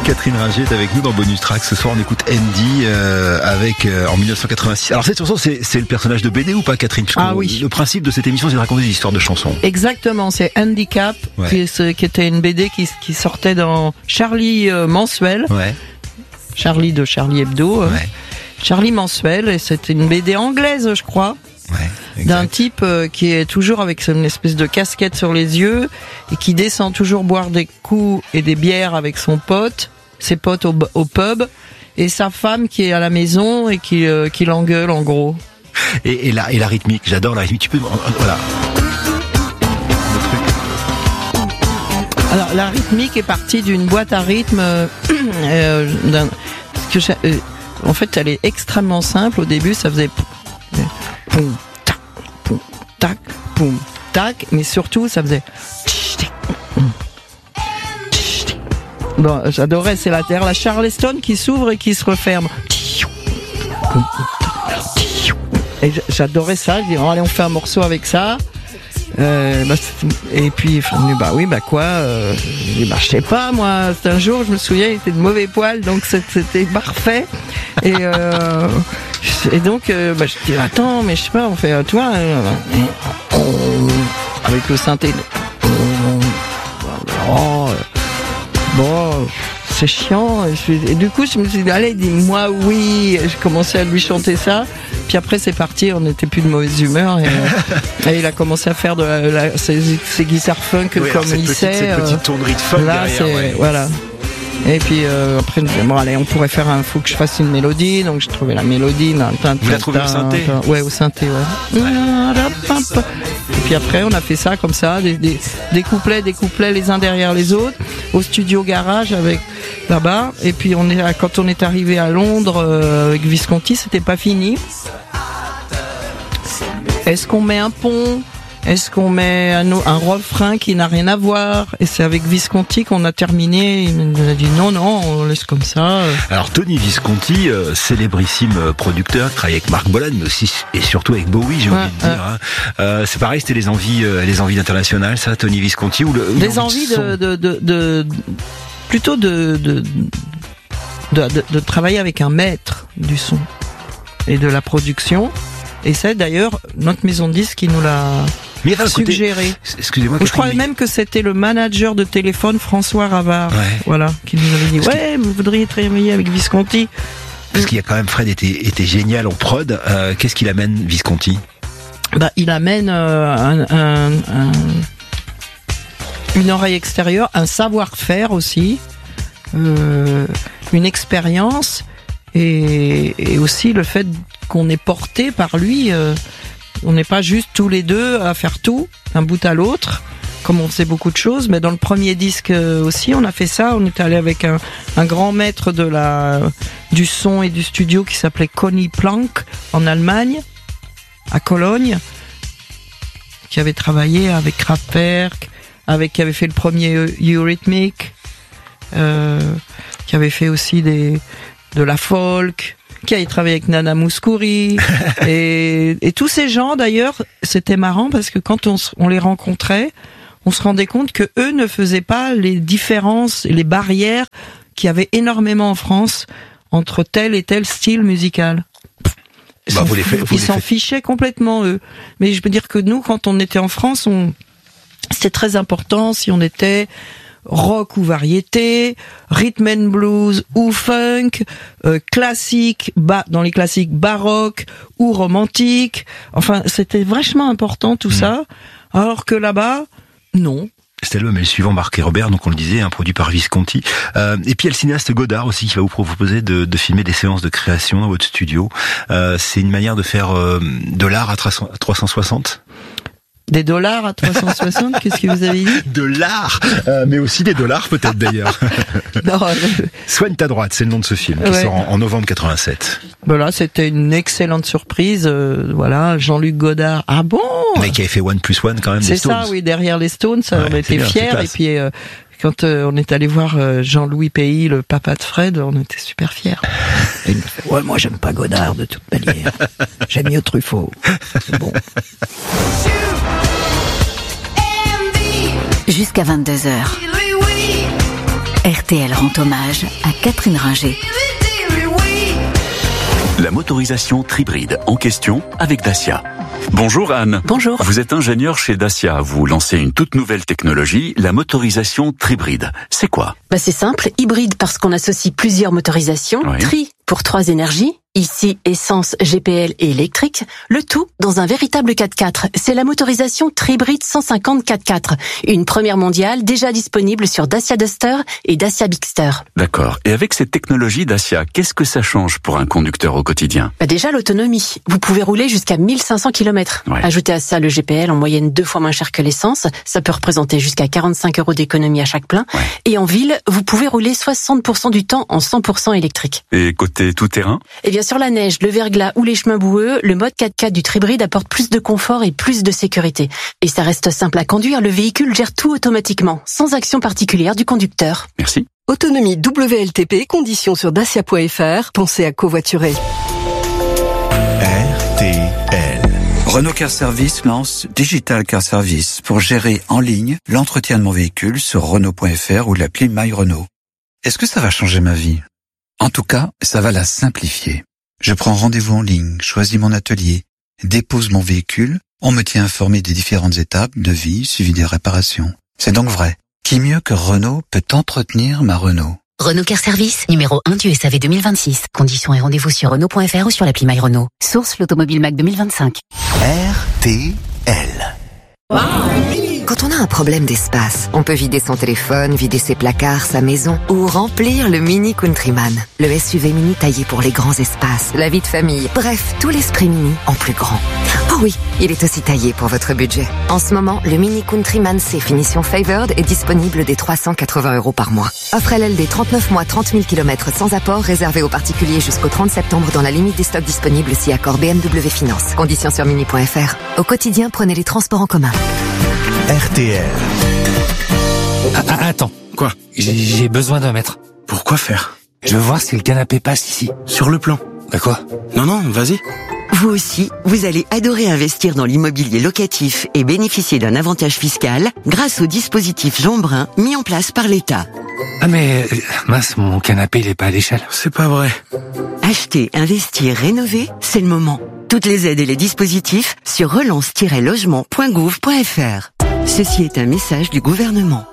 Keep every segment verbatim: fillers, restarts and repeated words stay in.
Catherine Ringer est avec nous dans Bonus Track. Ce soir, on écoute Andy euh, avec euh, en dix-neuf cent quatre-vingt-six. Alors cette chanson, c'est, c'est le personnage de B D ou pas, Catherine? Parce Ah que oui. Le principe de cette émission, c'est de raconter des histoires de chansons. Exactement, c'est Handicap, Ouais. qui, est- qui était une B D qui, qui sortait dans Charlie euh, mensuel, Ouais. Charlie de Charlie Hebdo, euh, Ouais. Charlie mensuel, et c'était une B D anglaise, je crois. Ouais. D'un Exact. type euh, qui est toujours avec une espèce de casquette sur les yeux et qui descend toujours boire des coups et des bières avec son pote, ses potes au, au pub, et sa femme qui est à la maison et qui, euh, qui l'engueule en gros. Et, et la et la rythmique, j'adore la rythmique. Tu peux voilà. Le truc. Alors la rythmique est partie d'une boîte à rythme euh, euh, d'un, parce que j'ai- euh, en fait elle est extrêmement simple. Au début ça faisait poum tac poum tac poum tac, mais surtout ça faisait bon, j'adorais, c'est la terre, la Charleston qui s'ouvre et qui se referme. Et j'adorais ça. Je dis oh, allez on fait un morceau avec ça. Euh, bah, et puis bah oui bah quoi euh, je dis, bah je sais pas moi, c'est un jour je me souviens il était de mauvais poil donc c'était parfait et euh, et donc euh, bah, je dis attends mais je sais pas on fait toi euh, avec le synthé oh, bon c'est chiant et, je, et du coup je me suis dit allez dis-moi oui et j'ai commencé à lui chanter ça. Puis après c'est parti, on n'était plus de mauvaise humeur et, euh, et il a commencé à faire de la, la, ses, ses guitares funk Oui, comme cette il petite, sait. cette petite euh, tournerie de funk là derrière. c'est Ouais. voilà. Et puis euh, après bon allez on pourrait faire un, faut que je fasse une mélodie donc j'ai trouvé la mélodie. Vous la trouvez au synthé? Ouais au synthé ouais. ouais. Et puis après on a fait ça comme ça, des, des, des couplets, des couplets les uns derrière les autres au studio garage avec là-bas. Et puis on est quand on est arrivé à Londres euh, avec Visconti c'était pas fini. Est-ce qu'on met un pont? Est-ce qu'on met un, un refrain qui n'a rien à voir? Et c'est avec Visconti qu'on a terminé. Il nous a dit non, non, on laisse comme ça. Alors Tony Visconti, euh, célébrissime euh, producteur, qui travaille avec Marc Bolan, mais aussi et surtout avec Bowie, j'ai Ouais, envie de dire. Hein. Euh, c'est pareil, c'était les envies, euh, les envies internationales, ça, Tony Visconti, ou le, Des envies de, de, de, de, de plutôt de de, de, de, de travailler avec un maître du son et de la production. Et c'est d'ailleurs notre maison de disques qui nous l'a mais enfin, côté, suggéré. excusez-moi, Je crois Catherine, même que c'était le manager de téléphone François Ravard, Ouais. voilà, qui nous avait dit Parce ouais, vous voudriez travailler avec Visconti. parce qu'il y a quand même Fred était, était génial en prod. Euh, qu'est-ce qu'il amène Visconti? Bah, il amène euh, un, un, un, une oreille extérieure, un savoir-faire aussi, euh, une expérience et, et aussi le fait qu'on est porté par lui. Euh, on n'est pas juste tous les deux à faire tout, d'un bout à l'autre, comme on faisait beaucoup de choses. Mais dans le premier disque aussi, on a fait ça. On est allé avec un, un grand maître de la du son et du studio qui s'appelait Conny Planck en Allemagne, à Cologne, qui avait travaillé avec Kraftwerk, avec qui avait fait le premier Eurythmic, euh, qui avait fait aussi des de la folk, qui avait travaillé avec Nana Mouskouri et, et tous ces gens d'ailleurs, c'était marrant parce que quand on, on les rencontrait, on se rendait compte que eux ne faisaient pas les différences, les barrières qu'il y avait énormément en France entre tel et tel style musical. Ils Bah, s'en, vous les faites- vous ils les s'en faites. fichaient complètement eux. Mais je peux dire que nous, quand on était en France, on, c'était très important si on était rock ou variété, rhythm and blues ou funk, euh, classique, ba- dans les classiques baroque ou romantique. Enfin, c'était vachement important tout mmh. ça. Alors que là-bas, non. Cet album est le suivant, Marc et Robert, donc on le disait, un produit par Visconti. Euh, et puis il y a le cinéaste Godard aussi qui va vous proposer de, de filmer des séances de création dans votre studio. Euh, c'est une manière de faire euh, de l'art à trois cent soixante. Des dollars à trois cent soixante, qu'est-ce que vous avez dit? De l'art, euh, mais aussi des dollars peut-être d'ailleurs. Non, euh... Soigne ta droite, c'est le nom de ce film qui ouais. sort en, en novembre quatre-vingt-sept. Voilà, c'était une excellente surprise. Euh, voilà, Jean-Luc Godard. Ah bon? Mais qui avait fait One Plus One quand même. C'est ça, oui, derrière les Stones, ouais, on était bien, fiers. Et puis euh, quand euh, on est allé voir euh, Jean-Louis Pays, le papa de Fred, on était super fiers. Et il me fait, ouais, moi j'aime pas Godard de toute manière. J'aime mieux Truffaut. C'est bon. Jusqu'à vingt-deux heures. R R T L rend hommage à Catherine Ringer. La motorisation Tribride en question avec Dacia. Bonjour Anne. Bonjour. Vous êtes ingénieur chez Dacia. Vous lancez une toute nouvelle technologie, la motorisation Tribride. C'est quoi? Bah c'est simple, hybride parce qu'on associe plusieurs motorisations, Oui. tri pour trois énergies, ici essence, G P L et électrique, le tout dans un véritable quatre-quatre. C'est la motorisation Tribride cent cinquante quatre-quatre, une première mondiale déjà disponible sur Dacia Duster et Dacia Bigster. D'accord. Et avec cette technologie Dacia, qu'est-ce que ça change pour un conducteur au quotidien? Bah déjà l'autonomie, vous pouvez rouler jusqu'à mille cinq cents kilomètres. Ouais. Ajoutez à ça le G P L en moyenne deux fois moins cher que l'essence, ça peut représenter jusqu'à quarante-cinq euros d'économie à chaque plein. Ouais. Et en ville, vous pouvez rouler soixante pour cent du temps en cent pour cent électrique. Et côté tout-terrain? Et bien sur la neige, le verglas ou les chemins boueux, le mode quatre-quatre du Tribride apporte plus de confort et plus de sécurité. Et ça reste simple à conduire, le véhicule gère tout automatiquement, sans action particulière du conducteur. Merci. Autonomie W L T P, conditions sur dacia point f r. Pensez à covoiturer. R T L. Renault Car Service lance Digital Car Service pour gérer en ligne l'entretien de mon véhicule sur Renault point f r ou l'appli My Renault. Est-ce que ça va changer ma vie? En tout cas, ça va la simplifier. Je prends rendez-vous en ligne, choisis mon atelier, dépose mon véhicule, on me tient informé des différentes étapes, devis, suivi des réparations. C'est donc vrai. Qui mieux que Renault peut entretenir ma Renault? Renault Car Service, numéro un du S A V deux mille vingt-six. Conditions et rendez-vous sur Renault point f r ou sur l'appli My Renault. Source l'Automobile Mac deux mille vingt-cinq. R T L. Quand on a un problème d'espace, on peut vider son téléphone, vider ses placards, sa maison ou remplir le Mini Countryman. Le S U V mini taillé pour les grands espaces, la vie de famille, bref, tout l'esprit mini en plus grand. Oh oui, il est aussi taillé pour votre budget. En ce moment, le Mini Countryman C finition Favored est disponible dès trois cent quatre-vingts euros par mois. Offre L L D trente-neuf mois, trente mille kilomètres sans apport, réservé aux particuliers jusqu'au trente septembre dans la limite des stocks disponibles si accord B M W Finance. Conditions sur mini point f r. Au quotidien, prenez les transports en commun. R T L. Ah, ah, attends. Quoi? J'ai, j'ai besoin d'un mètre. Pourquoi faire? Je veux voir si le canapé passe ici. Sur le plan. Bah quoi? Non, non, vas-y. Vous aussi, vous allez adorer investir dans l'immobilier locatif et bénéficier d'un avantage fiscal grâce au dispositif Jean Brun mis en place par l'État. Ah mais, euh, mince, mon canapé il est pas à l'échelle. C'est pas vrai. Acheter, investir, rénover, c'est le moment. Toutes les aides et les dispositifs sur relance tiret logement point gouv point f r. Ceci est un message du gouvernement.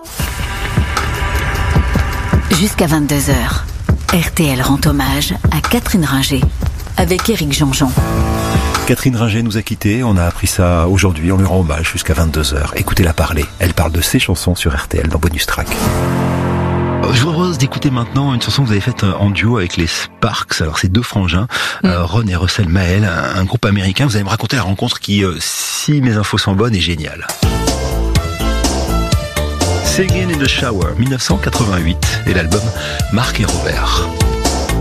Jusqu'à vingt-deux heures, R T L rend hommage à Catherine Ringer avec Éric Jean-Jean. Catherine Ringer nous a quittés, on a appris ça aujourd'hui, on lui rend hommage jusqu'à vingt-deux heures. Écoutez-la parler, elle parle de ses chansons sur R T L dans Bonus Track. Je vous propose d'écouter maintenant une chanson que vous avez faite en duo avec les Sparks. Alors c'est deux frangins, mm. euh, Ron et Russell Mael, un, un groupe américain. Vous allez me raconter la rencontre qui, euh, si mes infos sont bonnes, est géniale. Singing in the Shower, dix-neuf cent quatre-vingt-huit, et l'album Marc et Robert.